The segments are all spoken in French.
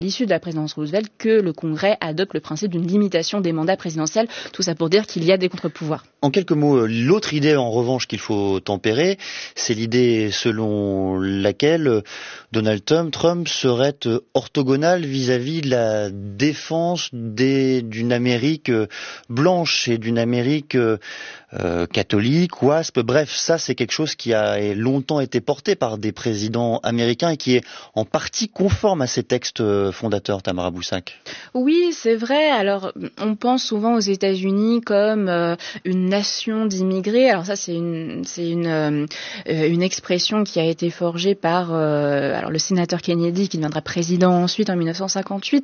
l'issue de la présidence Roosevelt que le Congrès adopte le principe d'une limitation des mandats présidentiels. Tout ça pour dire qu'il y a des contre-pouvoirs. En quelques mots, l'autre idée en revanche qu'il faut tempérer, c'est l'idée selon laquelle Donald Trump serait orthogonal vis-à-vis de la défense d'une Amérique blanche et d'une Amérique catholique, WASP. Bref, ça c'est quelque chose qui a longtemps été porté par des présidents américains et qui est en partie conforme à ces textes fondateurs, Tamara Boussac. Oui, c'est vrai. Alors, on pense souvent aux États-Unis comme une nation d'immigrés. Alors ça, c'est une expression qui a été forgée par le sénateur Kennedy, qui deviendra président ensuite en 1958.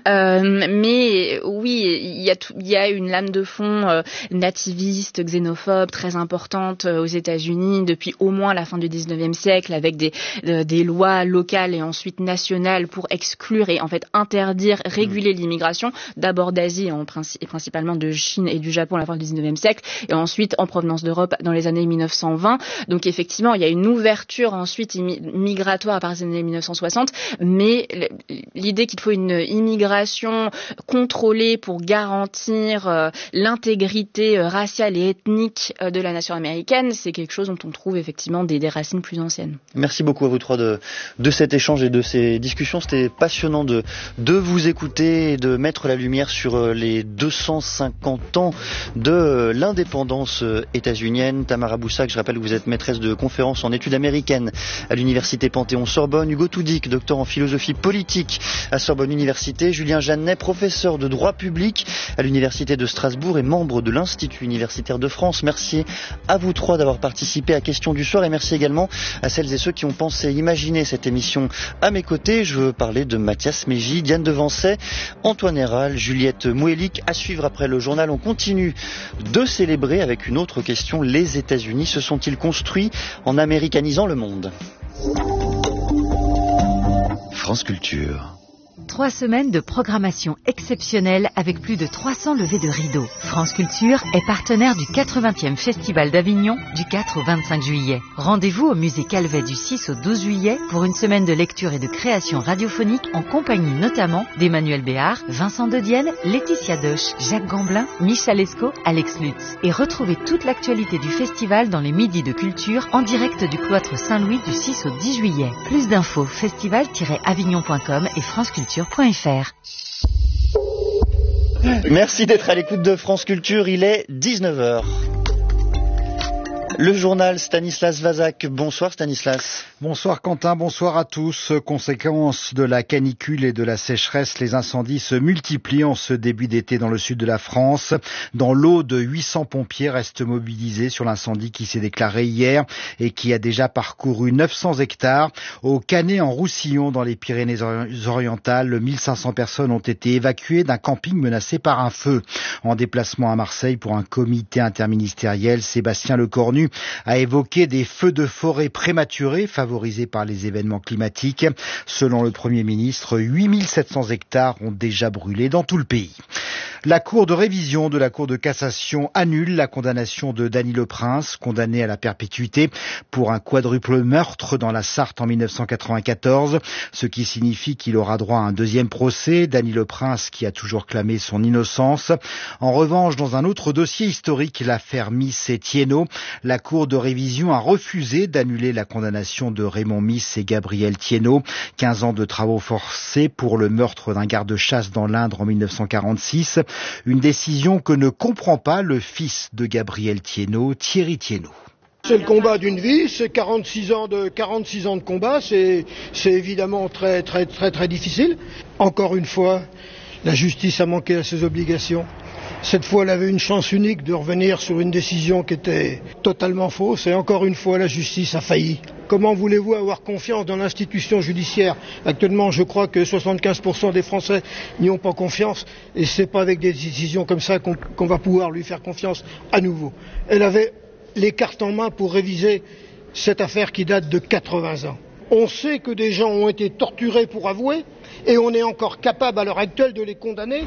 Mais oui, il y a une lame de fond nativiste, xénophobe très importante aux États-Unis depuis au moins la fin du 19e siècle, avec des lois locales et ensuite nationales pour exclure et en fait interdire, réguler l'immigration, d'abord d'Asie et principalement de Chine et du Japon à la fin du 19e siècle, et ensuite en provenance d'Europe dans les années 1920. Donc effectivement, il y a une ouverture ensuite migratoire à partir des années 1960, mais l'idée qu'il faut une immigration contrôlée pour garantir l'intégrité raciale et ethnique de la nation américaine, c'est quelque chose dont on trouve effectivement des racines plus anciennes. Merci beaucoup à vous trois de cet échange et de ces discussions. C'était passionnant de vous écouter et de mettre la lumière sur les 250 ans de l'indépendance états-unienne. Tamara Boussac, je rappelle que vous êtes maîtresse de conférences en études américaines à l'université Panthéon-Sorbonne. Hugo Toudic, docteur en philosophie politique à Sorbonne Université. Julien Jeannet, professeur de droit public à l'université de Strasbourg et membre de l'Institut universitaire de France. Merci à vous trois d'avoir participé à Question du soir et merci également à celles et ceux qui ont pensé imaginer cette émission à mes côtés. Je veux parler de Mathias Mégy, Diane Devancet, Antoine Héral, Juliette Mouelic. À suivre après le journal, on continue de célébrer avec une autre question. Les États-Unis se sont-ils construits en américanisant le monde ? France Culture. 3 semaines de programmation exceptionnelle avec plus de 300 levées de rideaux. France Culture est partenaire du 80e Festival d'Avignon du 4 au 25 juillet. Rendez-vous au musée Calvet du 6 au 12 juillet pour une semaine de lecture et de création radiophonique en compagnie notamment d'Emmanuel Béard, Vincent De Dienne, Laetitia Doche, Jacques Gamblin, Michel Esco, Alex Lutz. Et retrouvez toute l'actualité du festival dans les midis de culture en direct du cloître Saint-Louis du 6 au 10 juillet. Plus d'infos festival-avignon.com et franceculture.fr. Merci d'être à l'écoute de France Culture, il est 19h. Le journal Stanislas Vazak. Bonsoir Stanislas. Bonsoir Quentin, bonsoir à tous. Conséquence de la canicule et de la sécheresse, les incendies se multiplient en ce début d'été dans le sud de la France. Dans l'Aude, 800 pompiers restent mobilisés sur l'incendie qui s'est déclaré hier et qui a déjà parcouru 900 hectares. Au Canet en Roussillon, dans les Pyrénées-Orientales, 1500 personnes ont été évacuées d'un camping menacé par un feu. En déplacement à Marseille pour un comité interministériel, Sébastien Lecornu a évoqué des feux de forêt prématurés favorisés par les événements climatiques. Selon le Premier ministre, 8700 hectares ont déjà brûlé dans tout le pays. La Cour de révision de la Cour de cassation annule la condamnation de Dany Leprince, condamné à la perpétuité pour un quadruple meurtre dans la Sarthe en 1994, ce qui signifie qu'il aura droit à un deuxième procès. Dany Leprince qui a toujours clamé son innocence. En revanche, dans un autre dossier historique, l'affaire Miss et Thiénot, la Cour de révision a refusé d'annuler la condamnation de Raymond Miss et Gabriel Thiénot, 15 ans de travaux forcés pour le meurtre d'un garde-chasse dans l'Indre en 1946. Une décision que ne comprend pas le fils de Gabriel Thiénot, Thierry Thiénot. C'est le combat d'une vie, c'est 46 ans de combat, c'est évidemment très difficile. Encore une fois, la justice a manqué à ses obligations. Cette fois, elle avait une chance unique de revenir sur une décision qui était totalement fausse et encore une fois, la justice a failli. Comment voulez-vous avoir confiance dans l'institution judiciaire ? Actuellement, je crois que 75% des Français n'y ont pas confiance et c'est pas avec des décisions comme ça qu'on va pouvoir lui faire confiance à nouveau. Elle avait les cartes en main pour réviser cette affaire qui date de 80 ans. On sait que des gens ont été torturés pour avouer et on est encore capable à l'heure actuelle de les condamner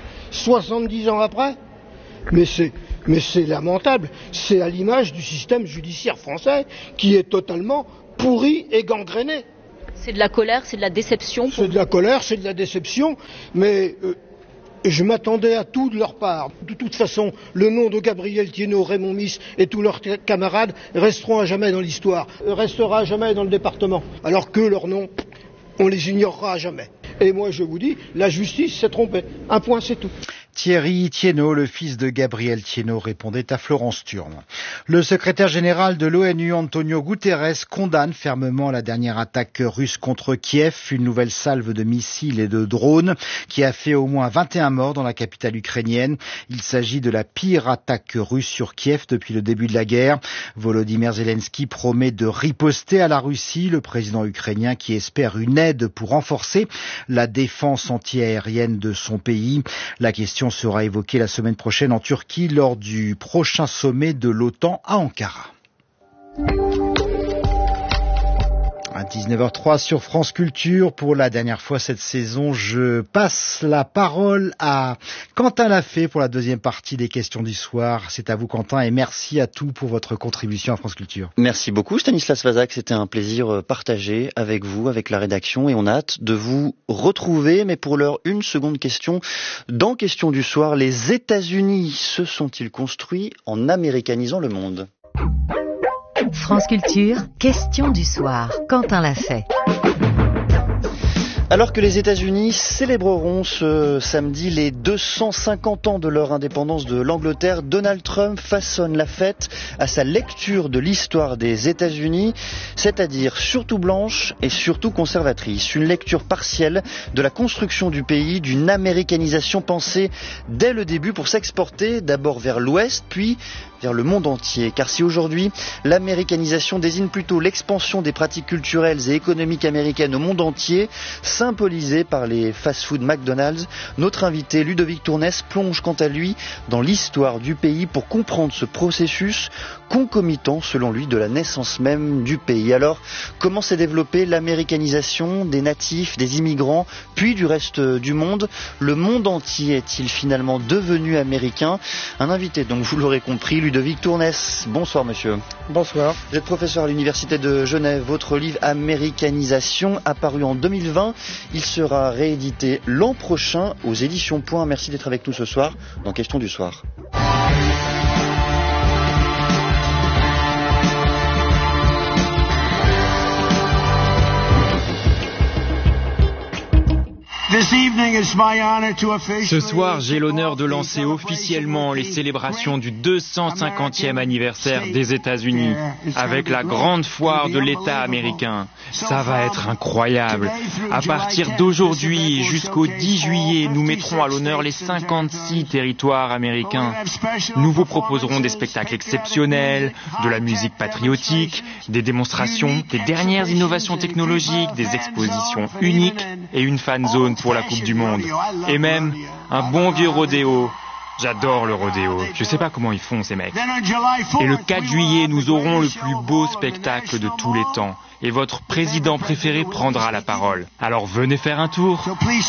70 ans après. Mais c'est lamentable, c'est à l'image du système judiciaire français qui est totalement pourri et gangréné. C'est de la colère, c'est de la déception. C'est de la colère, c'est de la déception, mais je m'attendais à tout de leur part. De toute façon, le nom de Gabriel Thiénot, Raymond Miss et tous leurs camarades resteront à jamais dans l'histoire, restera à jamais dans le département, alors que leur nom, on les ignorera à jamais. Et moi je vous dis, la justice s'est trompée. Un point, c'est tout. Thierry Thiénot, le fils de Gabriel Thiénot, répondait à Florence Thurn. Le secrétaire général de l'ONU, Antonio Guterres, condamne fermement la dernière attaque russe contre Kiev, une nouvelle salve de missiles et de drones qui a fait au moins 21 morts dans la capitale ukrainienne. Il s'agit de la pire attaque russe sur Kiev depuis le début de la guerre. Volodymyr Zelensky promet de riposter à la Russie, le président ukrainien qui espère une aide pour renforcer la défense antiaérienne de son pays. La question sera évoquée la semaine prochaine en Turquie lors du prochain sommet de l'OTAN à Ankara. À 19h03 sur France Culture, pour la dernière fois cette saison, je passe la parole à Quentin Lafay pour la deuxième partie des questions du soir. C'est à vous Quentin et merci à tous pour votre contribution à France Culture. Merci beaucoup Stanislas Vazak, c'était un plaisir partagé avec vous, avec la rédaction et on a hâte de vous retrouver. Mais pour l'heure, une seconde question. Dans Questions du soir, les États-Unis se sont-ils construits en américanisant le monde ? France Culture, question du soir. Quentin Lafay. Alors que les États-Unis célébreront ce samedi les 250 ans de leur indépendance de l'Angleterre, Donald Trump façonne la fête à sa lecture de l'histoire des États-Unis, c'est-à-dire surtout blanche et surtout conservatrice. Une lecture partielle de la construction du pays, d'une américanisation pensée dès le début pour s'exporter d'abord vers l'Ouest, puis vers le monde entier. Car si aujourd'hui, l'américanisation désigne plutôt l'expansion des pratiques culturelles et économiques américaines au monde entier, symbolisée par les fast-food McDonald's, notre invité Ludovic Tournès plonge quant à lui dans l'histoire du pays pour comprendre ce processus concomitant, selon lui, de la naissance même du pays. Alors, comment s'est développée l'américanisation des natifs, des immigrants, puis du reste du monde ? Le monde entier est-il finalement devenu américain ? Un invité, donc vous l'aurez compris, Ludovic Tournès. Bonsoir monsieur. Bonsoir. Vous êtes professeur à l'Université de Genève. Votre livre Américanisation, apparu en 2020, il sera réédité l'an prochain aux éditions Point. Merci d'être avec nous ce soir dans Questions du soir. Ce soir, j'ai l'honneur de lancer officiellement les célébrations du 250e anniversaire des États-Unis avec la grande foire de l'État américain. Ça va être incroyable. À partir d'aujourd'hui et jusqu'au 10 juillet, nous mettrons à l'honneur les 56 territoires américains. Nous vous proposerons des spectacles exceptionnels, de la musique patriotique, des démonstrations, des dernières innovations technologiques, des expositions uniques et une fan zone pour la Coupe du Monde. Et même un bon vieux rodéo. J'adore le rodéo. Je sais pas comment ils font ces mecs. Et le 4 juillet, nous aurons le plus beau spectacle de tous les temps. Et votre président préféré prendra la parole. Alors venez faire un tour.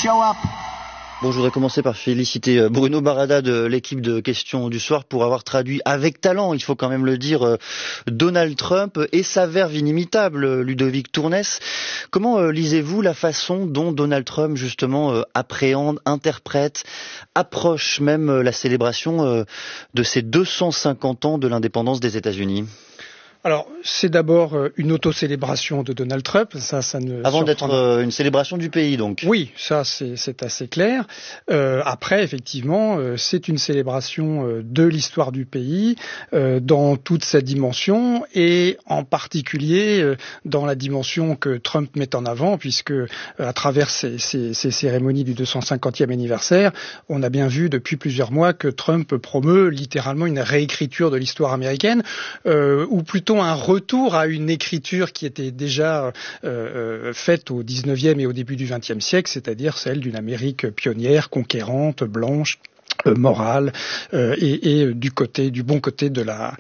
Bon, je voudrais commencer par féliciter Bruno Barada de l'équipe de Questions du soir pour avoir traduit avec talent, il faut quand même le dire, Donald Trump et sa verve inimitable, Ludovic Tournès. Comment lisez-vous la façon dont Donald Trump justement appréhende, interprète, approche même la célébration de ces 250 ans de l'indépendance des États-Unis ? Alors, c'est d'abord une auto-célébration de Donald Trump. Ça ne Avant d'être une célébration du pays, donc. Oui, ça c'est assez clair. Après, effectivement, c'est une célébration de l'histoire du pays dans toute sa dimension et en particulier dans la dimension que Trump met en avant, puisque à travers ces cérémonies du 250e anniversaire, on a bien vu depuis plusieurs mois que Trump promeut littéralement une réécriture de l'histoire américaine, ou plutôt un retour à une écriture qui était déjà faite au 19e et au début du 20e siècle, c'est-à-dire celle d'une Amérique pionnière, conquérante, blanche, morale, et du bon côté de la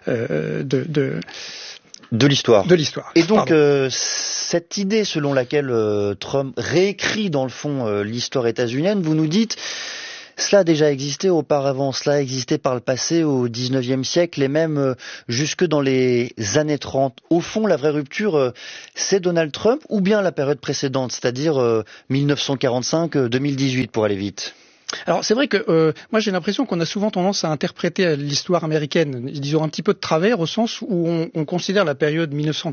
de l'histoire. Et donc, cette idée selon laquelle Trump réécrit dans le fond l'histoire états-unienne, vous nous dites, Cela a déjà existé auparavant, cela a existé par le passé au 19e siècle et même jusque dans les années 30. Au fond, la vraie rupture, c'est Donald Trump ou bien la période précédente, c'est-à-dire 1945-2018 pour aller vite? Alors c'est vrai que moi j'ai l'impression qu'on a souvent tendance à interpréter l'histoire américaine, disons un petit peu de travers, au sens où on considère la période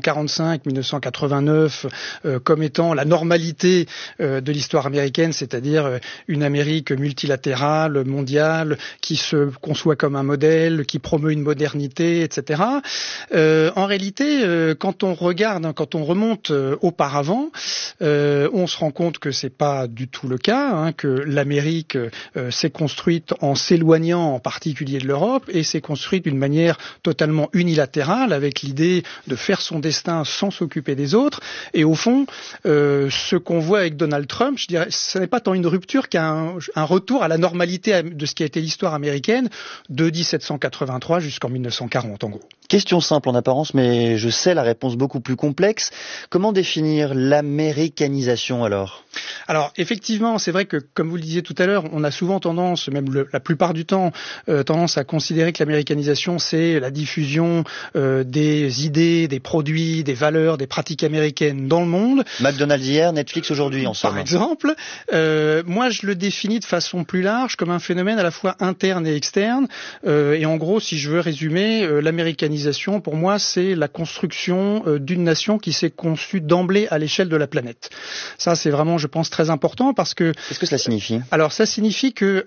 1945-1989 comme étant la normalité de l'histoire américaine, c'est-à-dire une Amérique multilatérale, mondiale, qui se conçoit comme un modèle, qui promeut une modernité, etc. En réalité, quand on regarde, quand on remonte auparavant, on se rend compte que c'est pas du tout le cas, que l'Amérique s'est construite en s'éloignant en particulier de l'Europe et s'est construite d'une manière totalement unilatérale avec l'idée de faire son destin sans s'occuper des autres. Et au fond, ce qu'on voit avec Donald Trump, je dirais, ce n'est pas tant une rupture qu'un retour à la normalité de ce qui a été l'histoire américaine de 1783 jusqu'en 1940 en gros. Question simple en apparence, mais je sais la réponse beaucoup plus complexe. Comment définir l'américanisation alors ? Alors effectivement, c'est vrai que comme vous le disiez tout à l'heure, on a souvent tendance, même la plupart du temps, tendance à considérer que l'américanisation c'est la diffusion des idées, des produits, des valeurs, des pratiques américaines dans le monde. McDonald's hier, Netflix aujourd'hui en somme. Par exemple, moi je le définis de façon plus large comme un phénomène à la fois interne et externe. Et en gros, si je veux résumer, l'américanisation pour moi c'est la construction d'une nation qui s'est conçue d'emblée à l'échelle de la planète. Ça c'est vraiment, je pense, très important parce que... Qu'est-ce que cela signifie ? Alors ça signifie que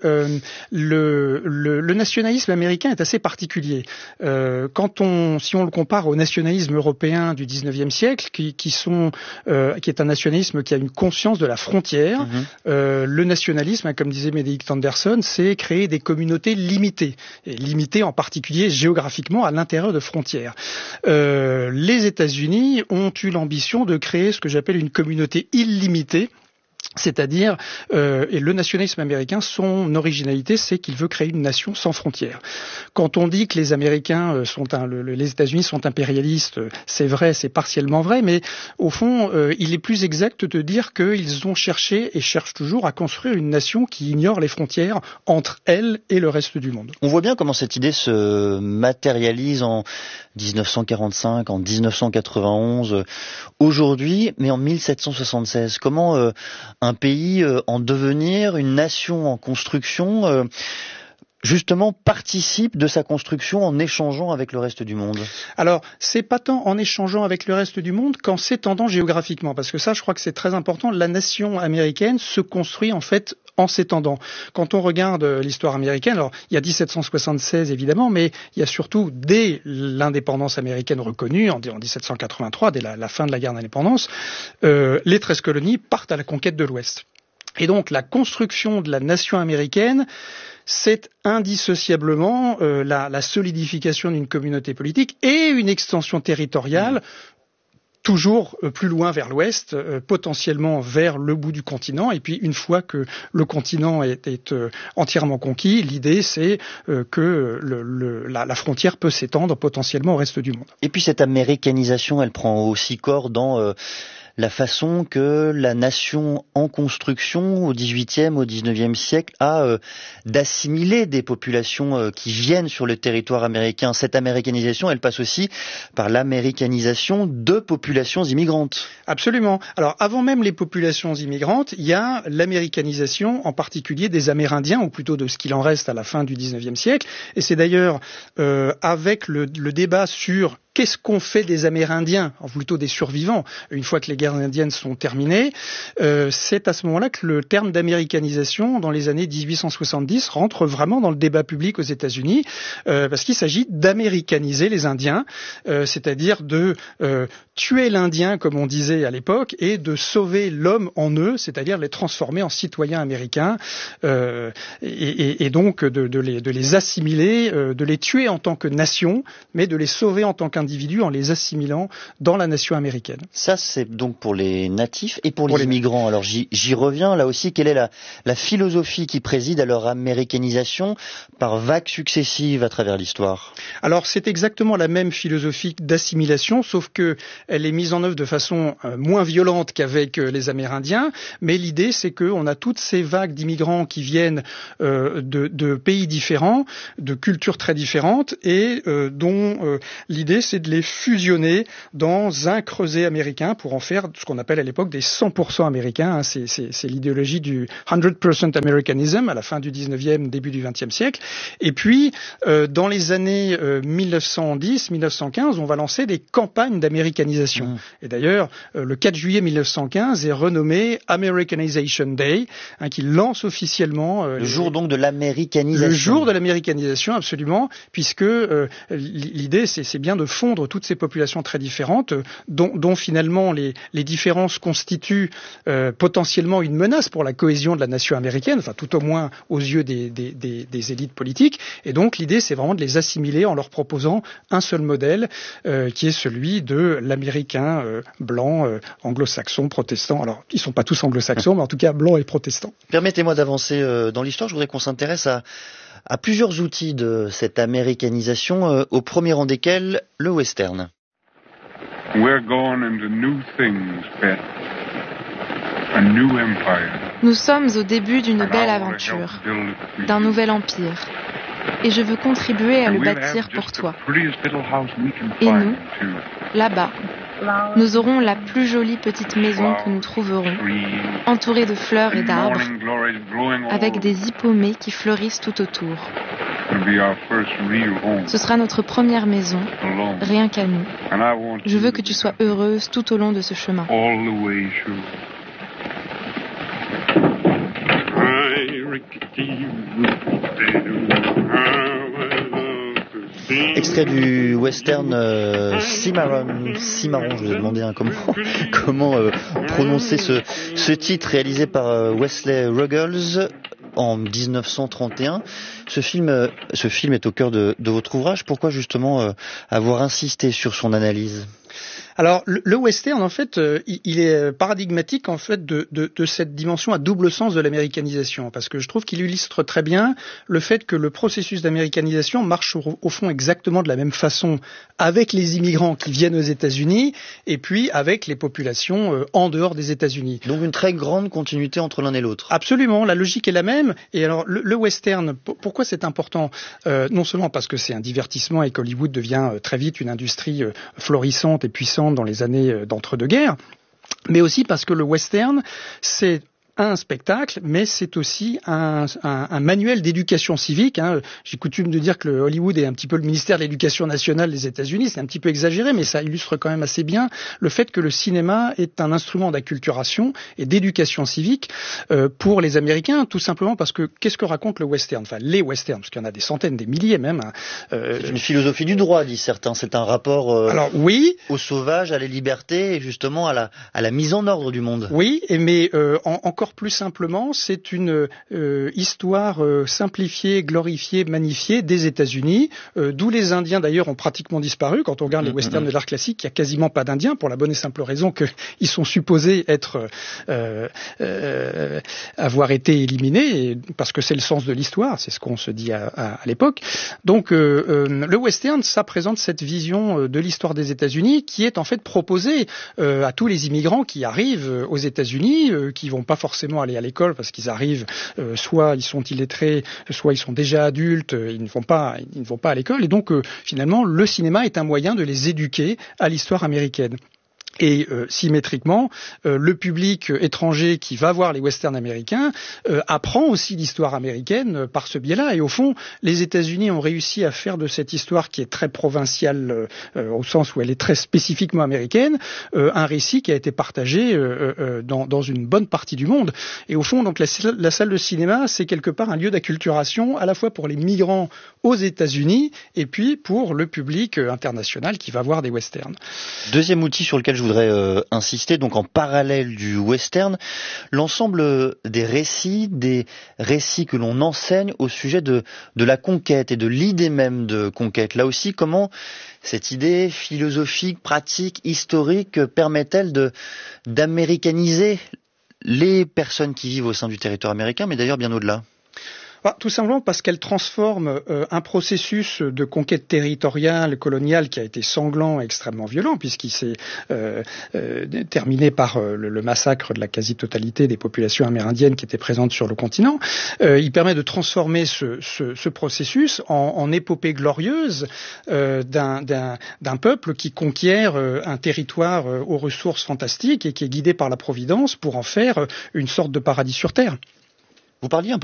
le nationalisme américain est assez particulier. Si on le compare au nationalisme européen du 19e siècle, qui est un nationalisme qui a une conscience de la frontière, le nationalisme, comme disait Benedict Anderson, c'est créer des communautés limitées, et limitées en particulier géographiquement à l'intérieur de frontières. Les États-Unis ont eu l'ambition de créer ce que j'appelle une communauté illimitée. C'est-à-dire, et le nationalisme américain, son originalité, c'est qu'il veut créer une nation sans frontières. Quand on dit que les Américains les États-Unis sont impérialistes, c'est vrai, c'est partiellement vrai, mais au fond, il est plus exact de dire qu'ils ont cherché et cherchent toujours à construire une nation qui ignore les frontières entre elle et le reste du monde. On voit bien comment cette idée se matérialise en 1945, en 1991, aujourd'hui, mais en 1776. Comment un pays en devenir, une nation en construction, justement participe de sa construction en échangeant avec le reste du monde? Alors, c'est pas tant en échangeant avec le reste du monde qu'en s'étendant géographiquement, parce que ça, je crois que c'est très important. La nation américaine se construit en fait en s'étendant. Quand on regarde l'histoire américaine, alors il y a 1776 évidemment, mais il y a surtout dès l'indépendance américaine reconnue en 1783, dès la fin de la guerre d'indépendance, les 13 colonies partent à la conquête de l'Ouest. Et donc la construction de la nation américaine, c'est indissociablement la solidification d'une communauté politique et une extension territoriale toujours plus loin vers l'ouest, potentiellement vers le bout du continent. Et puis une fois que le continent est entièrement conquis, l'idée c'est que la frontière peut s'étendre potentiellement au reste du monde. Et puis cette américanisation, elle prend aussi corps dans la façon que la nation en construction au XVIIIe, au XIXe siècle a d'assimiler des populations qui viennent sur le territoire américain. Cette américanisation, elle passe aussi par l'américanisation de populations immigrantes. Absolument. Alors avant même les populations immigrantes, il y a l'américanisation en particulier des Amérindiens, ou plutôt de ce qu'il en reste à la fin du XIXe siècle. Et c'est d'ailleurs avec le débat sur qu'est-ce qu'on fait des Amérindiens, ou plutôt des survivants, une fois que les guerres indiennes sont terminées, c'est à ce moment-là que le terme d'américanisation, dans les années 1870, rentre vraiment dans le débat public aux États-Unis, parce qu'il s'agit d'américaniser les Indiens, c'est-à-dire de tuer l'Indien, comme on disait à l'époque, et de sauver l'homme en eux, c'est-à-dire les transformer en citoyens américains, et donc de les assimiler, de les tuer en tant que nation, mais de les sauver en tant qu'individus en les assimilant dans la nation américaine. Ça, c'est donc pour les natifs et pour les immigrants. Alors j'y reviens là aussi. Quelle est la philosophie qui préside à leur américanisation par vagues successives à travers l'histoire? Alors c'est exactement la même philosophie d'assimilation, sauf que elle est mise en œuvre de façon moins violente qu'avec les Amérindiens. Mais l'idée, c'est qu'on a toutes ces vagues d'immigrants qui viennent de pays différents, de cultures très différentes, et dont l'idée, c'est de les fusionner dans un creuset américain pour en faire ce qu'on appelle à l'époque des 100% américains. C'est l'idéologie du 100% Americanism à la fin du 19e, début du 20e siècle. Et puis, dans les années 1910-1915, on va lancer des campagnes d'américanisation. Et d'ailleurs, le 4 juillet 1915 est renommé Americanization Day, qui lance officiellement... le jour donc de l'américanisation. Le jour de l'américanisation, absolument, puisque l'idée, c'est bien de fondre toutes ces populations très différentes, dont finalement les différences constituent potentiellement une menace pour la cohésion de la nation américaine, enfin tout au moins aux yeux des élites politiques. Et donc l'idée, c'est vraiment de les assimiler en leur proposant un seul modèle, qui est celui de l'américain blanc, anglo-saxon, protestant. Alors, ils sont pas tous anglo-saxons, mais en tout cas blancs et protestants. Permettez-moi d'avancer dans l'histoire. Je voudrais qu'on s'intéresse à plusieurs outils de cette américanisation, au premier rang desquels le western. Nous sommes au début d'une belle aventure, d'un nouvel empire, et je veux contribuer à le bâtir pour toi. Et nous, là-bas, nous aurons la plus jolie petite maison que nous trouverons, entourée de fleurs et d'arbres, avec des hippomées qui fleurissent tout autour. Ce sera notre première maison, rien qu'à nous. Je veux que tu sois heureuse tout au long de ce chemin. Extrait du western Cimarron, je vous ai demandé comment prononcer ce titre réalisé par Wesley Ruggles en 1931. Ce film est au cœur de votre ouvrage. Pourquoi justement avoir insisté sur son analyse ? Alors, le western, en fait, il est paradigmatique, en fait, de cette dimension à double sens de l'américanisation, parce que je trouve qu'il illustre très bien le fait que le processus d'américanisation marche au fond exactement de la même façon avec les immigrants qui viennent aux États-Unis et puis avec les populations en dehors des États-Unis. Donc une très grande continuité entre l'un et l'autre. Absolument, la logique est la même. Et alors, le western, pourquoi c'est important ? Non seulement parce que c'est un divertissement et qu'Hollywood devient très vite une industrie florissante et puissante dans les années d'entre-deux-guerres, mais aussi parce que le western, c'est un spectacle, mais c'est aussi un manuel d'éducation civique. J'ai coutume de dire que le Hollywood est un petit peu le ministère de l'Éducation nationale des États-Unis. C'est un petit peu exagéré, mais ça illustre quand même assez bien le fait que le cinéma est un instrument d'acculturation et d'éducation civique pour les Américains, tout simplement parce que qu'est-ce que raconte le western ? Enfin, les westerns, parce qu'il y en a des centaines, des milliers même. C'est une philosophie du droit, disent certains. C'est un rapport alors, oui, au sauvage, à la liberté et justement à la mise en ordre du monde. Oui, mais encore plus simplement, c'est une histoire simplifiée, glorifiée, magnifiée des États-Unis, d'où les Indiens d'ailleurs ont pratiquement disparu. Quand on regarde les westerns de l'art classique, il n'y a quasiment pas d'Indiens, pour la bonne et simple raison qu'ils sont supposés avoir été éliminés, parce que c'est le sens de l'histoire, c'est ce qu'on se dit à l'époque. Donc le western, ça présente cette vision de l'histoire des États-Unis qui est en fait proposée à tous les immigrants qui arrivent aux États-Unis, qui vont pas forcément aller à l'école parce qu'ils arrivent, soit ils sont illettrés, soit ils sont déjà adultes, ils ne vont pas à l'école, et donc finalement le cinéma est un moyen de les éduquer à l'histoire américaine. Et symétriquement, le public étranger qui va voir les westerns américains apprend aussi l'histoire américaine par ce biais-là. Et au fond, les États-Unis ont réussi à faire de cette histoire qui est très provinciale, au sens où elle est très spécifiquement américaine, un récit qui a été partagé dans une bonne partie du monde. Et au fond, donc la salle de cinéma, c'est quelque part un lieu d'acculturation à la fois pour les migrants aux États-Unis et puis pour le public international qui va voir des westerns. Deuxième outil sur lequel je voudrais insister, donc en parallèle du western, l'ensemble des récits que l'on enseigne au sujet de la conquête et de l'idée même de conquête. Là aussi, comment cette idée philosophique, pratique, historique permet-elle d'américaniser les personnes qui vivent au sein du territoire américain, mais d'ailleurs bien au-delà? Tout simplement parce qu'elle transforme un processus de conquête territoriale, coloniale, qui a été sanglant et extrêmement violent, puisqu'il s'est terminé par le massacre de la quasi-totalité des populations amérindiennes qui étaient présentes sur le continent. Il permet de transformer ce processus en épopée glorieuse d'un peuple qui conquiert un territoire aux ressources fantastiques et qui est guidé par la Providence pour en faire une sorte de paradis sur Terre. Vous parliez un peu